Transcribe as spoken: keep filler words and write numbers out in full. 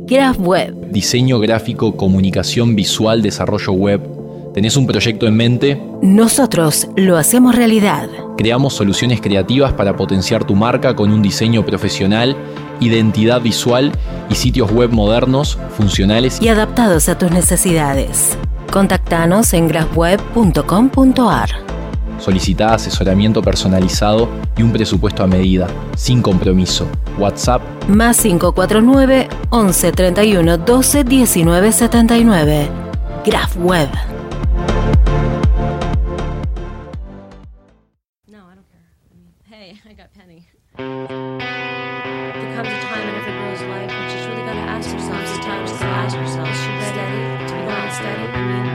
Graph Web. Diseño gráfico, comunicación visual, desarrollo web. ¿Tenés un proyecto en mente? Nosotros lo hacemos realidad. Creamos soluciones creativas para potenciar tu marca con un diseño profesional, identidad visual y sitios web modernos, funcionales y adaptados a tus necesidades. Contactanos en graph web punto com punto a r. Solicitá asesoramiento personalizado y un presupuesto a medida, sin compromiso. WhatsApp más cinco cuatro nueve, once, treinta y uno, doce, diecinueve, setenta y nueve. Graph Web. No, I don't care. I mean, hey, I got Penny. There comes a time in every girl's life when she's really got to ask herself, sometimes to ask herself, is she ready to be going steady? I mean,